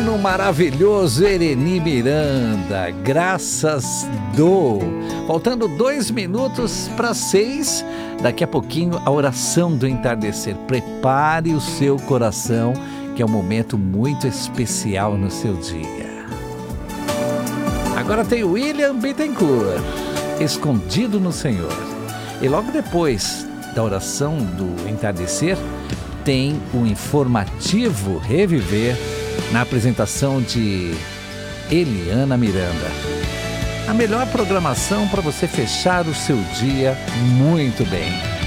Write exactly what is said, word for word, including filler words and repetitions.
menino maravilhoso Ereni Miranda, graças dou. Faltando dois minutos para seis, daqui a pouquinho a oração do entardecer. Prepare o seu coração, que é um momento muito especial no seu dia. Agora tem William Bittencourt, Escondido no Senhor. E logo depois da oração do entardecer, tem o informativo Reviver, na apresentação de Eliana Miranda. A melhor programação para você fechar o seu dia muito bem.